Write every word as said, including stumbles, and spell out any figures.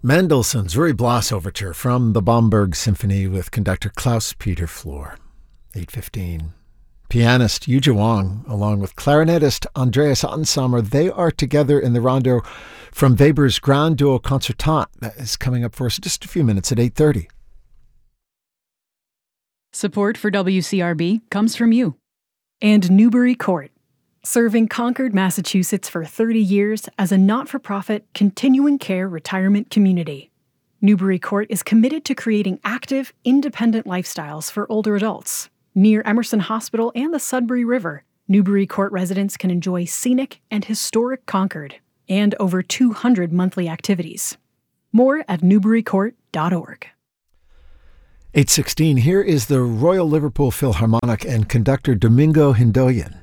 Mendelssohn's Ruy Blas Overture from the Bomberg Symphony with conductor Klaus-Peter Flohr. eight fifteen. Pianist Yuja Wang, along with clarinetist Andreas Ansamer, they are together in the rondo from Weber's Grand Duo Concertant. That is coming up for us in just a few minutes at eight thirty. Support for W C R B comes from you. And Newbury Court, serving Concord, Massachusetts for thirty years as a not-for-profit, continuing care retirement community. Newbury Court is committed to creating active, independent lifestyles for older adults. Near Emerson Hospital and the Sudbury River, Newbury Court residents can enjoy scenic and historic Concord and over two hundred monthly activities. More at newbury court dot org. eight sixteen, here is the Royal Liverpool Philharmonic and conductor Domingo Hindoyan.